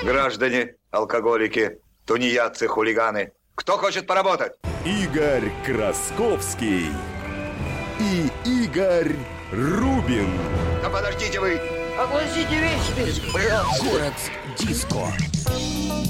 Граждане, алкоголики, тунеядцы, хулиганы. Кто хочет поработать? Игорь Красковский и Игорь Рубин. Да подождите вы! Огласите весь список, пожалуйста. Город диско.